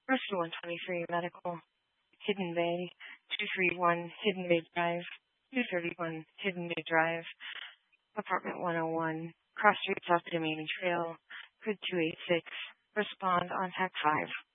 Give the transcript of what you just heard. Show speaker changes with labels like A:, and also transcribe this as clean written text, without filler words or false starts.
A: Rescue 123 Medical, Hidden Bay, 231 Hidden Bay Drive, 231 Hidden Bay Drive, Apartment 101, Cross Street South Domain Trail, Code 286. Respond on TAC 5.